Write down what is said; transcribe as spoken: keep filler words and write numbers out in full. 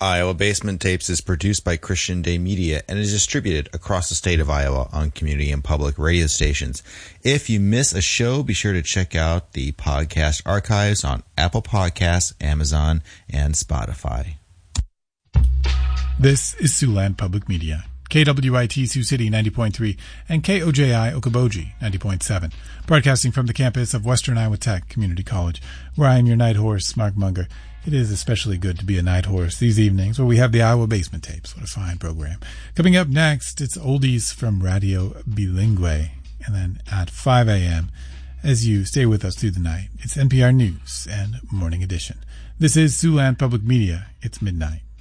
Iowa Basement Tapes is produced by Christian Day Media and is distributed across the state of Iowa on community and public radio stations. If you miss a show, be sure to check out the podcast archives on Apple Podcasts, Amazon, and Spotify. This is Siouxland Public Media. K W I T Sioux City ninety point three and K O J I Okoboji ninety point seven, broadcasting from the campus of Western Iowa Tech Community College, where I am your night horse, Mark Munger. It is especially good to be a night horse these evenings where we have the Iowa Basement Tapes. What a fine program. Coming up next, it's oldies from Radio Bilingue. And then at five a.m., as you stay with us through the night, it's N P R News and Morning Edition. This is Siouxland Public Media. It's midnight.